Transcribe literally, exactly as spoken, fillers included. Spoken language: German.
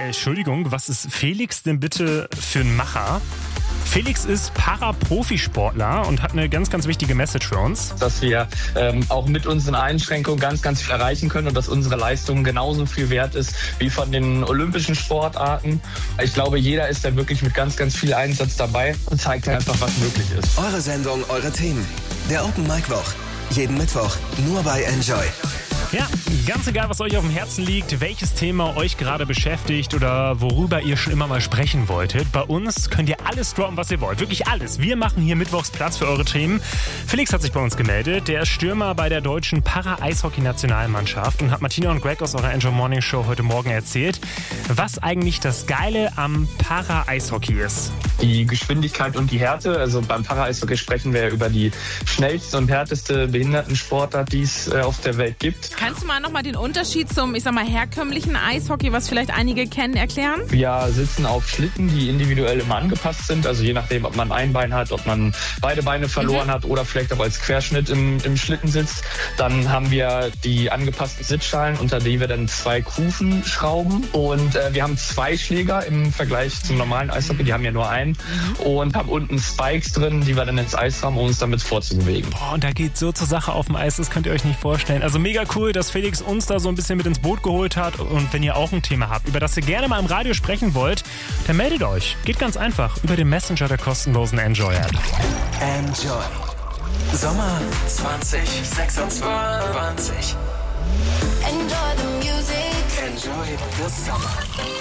Entschuldigung, was ist Felix denn bitte für ein Macher? Felix ist Paraprofisportler und hat eine ganz, ganz wichtige Message für uns. Dass wir ähm, auch mit unseren Einschränkungen ganz, ganz viel erreichen können und dass unsere Leistung genauso viel wert ist wie von den olympischen Sportarten. Ich glaube, jeder ist da wirklich mit ganz, ganz viel Einsatz dabei und zeigt einfach, was möglich ist. Eure Sendung, eure Themen. Der Open Mic Woch. Jeden Mittwoch nur bei Enjoy. Ja, ganz egal, was euch auf dem Herzen liegt, welches Thema euch gerade beschäftigt oder worüber ihr schon immer mal sprechen wolltet. Bei uns könnt ihr alles droppen, was ihr wollt. Wirklich alles. Wir machen hier mittwochs Platz für eure Themen. Felix hat sich bei uns gemeldet. Der ist Stürmer bei der deutschen Para-Eishockey-Nationalmannschaft und hat Martina und Greg aus eurer Enjoy Morning Show heute Morgen erzählt, was eigentlich das Geile am Para-Eishockey ist. Die Geschwindigkeit und die Härte. Also beim Para-Eishockey sprechen wir ja über die schnellste und härteste Behindertensportart, die es äh, auf der Welt gibt. Kannst du mal nochmal den Unterschied zum, ich sag mal, herkömmlichen Eishockey, was vielleicht einige kennen, erklären? Wir sitzen auf Schlitten, die individuell immer angepasst sind. Also je nachdem, ob man ein Bein hat, ob man beide Beine verloren mhm. hat oder vielleicht auch als Querschnitt im, im Schlitten sitzt. Dann haben wir die angepassten Sitzschalen, unter die wir dann zwei Kufen schrauben. Und äh, wir haben zwei Schläger im Vergleich zum normalen Eishockey. Die haben ja nur einen. Mhm. Und haben unten Spikes drin, die wir dann ins Eis haben, um uns damit vorzubewegen. Boah, und da geht so zur Sache auf dem Eis, das könnt ihr euch nicht vorstellen. Also mega cool, dass Felix uns da so ein bisschen mit ins Boot geholt hat. Und wenn ihr auch ein Thema habt, über das ihr gerne mal im Radio sprechen wollt, dann meldet euch. Geht ganz einfach über den Messenger der kostenlosen Enjoy-App. Enjoy. Sommer zwanzig sechsundzwanzig. Enjoy the music. Enjoy the summer.